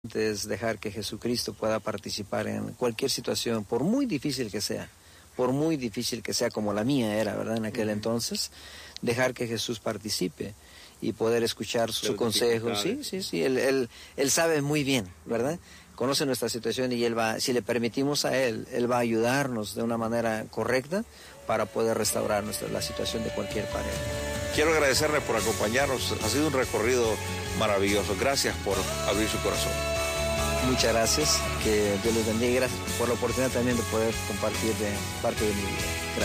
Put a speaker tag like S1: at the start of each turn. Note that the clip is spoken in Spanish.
S1: Es dejar que Jesucristo pueda participar en cualquier situación, por muy difícil que sea, como la mía era, ¿verdad? En aquel entonces, dejar que Jesús participe y poder escuchar su consejo. Sí, él sabe muy bien, ¿verdad? Conoce nuestra situación y él va, si le permitimos a él va a ayudarnos de una manera correcta para poder restaurar la situación de cualquier pareja.
S2: Quiero agradecerle por acompañarnos, ha sido un recorrido maravilloso, gracias por abrir su corazón.
S1: Muchas gracias, que Dios les bendiga y gracias por la oportunidad también de poder compartir de parte de mi vida. Gracias.